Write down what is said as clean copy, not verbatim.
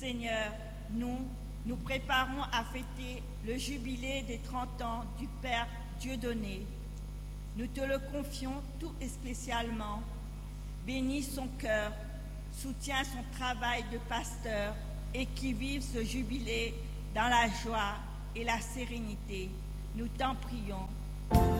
Seigneur, nous préparons à fêter le jubilé des 30 ans du Père Dieudonné. Nous te le confions tout spécialement. Bénis son cœur, soutiens son travail de pasteur et qui vive ce jubilé dans la joie et la sérénité. Nous t'en prions.